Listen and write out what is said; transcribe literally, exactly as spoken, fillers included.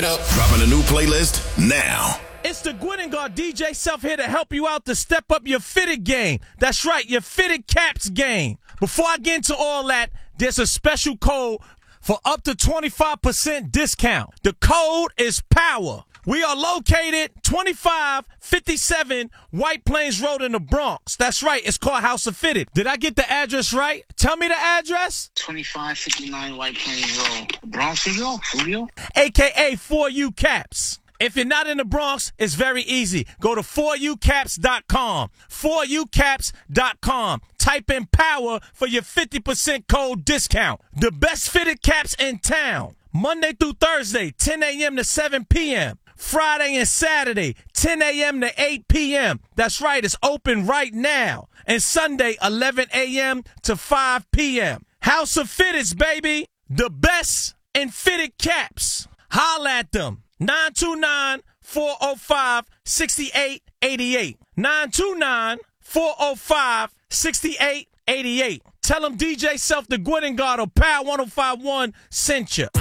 Dropping a new playlist now. It's the Gwynengard D J Self here to help you out to step up your fitted game. That's right, your fitted caps game. Before I get into all that, there's a special code for up to twenty-five percent discount. The code is POWER. We are located twenty-five fifty-seven White Plains Road in the Bronx. That's right, it's called House of Fitted. Did I get the address right? Tell me the address. twenty-five fifty-nine White Plains Road. Bronx, Julio? Julio? A K A four U Caps. If you're not in the Bronx, it's very easy. Go to four u caps dot com. four u caps dot com. Type in POWER for your fifty percent code discount. The best fitted caps in town. Monday through Thursday, ten a.m. to seven p.m. Friday and Saturday, ten a.m. to eight p.m. That's right, it's open right now. And Sunday, eleven a.m. to five p.m. House of Fitteds, baby. The best in fitted caps. Holla at them. nine two nine, four oh five, six eight eight eight. nine two nine, four oh five, six eight eight eight. Tell them D J Self the Gwynengard or Power one oh five one sent you.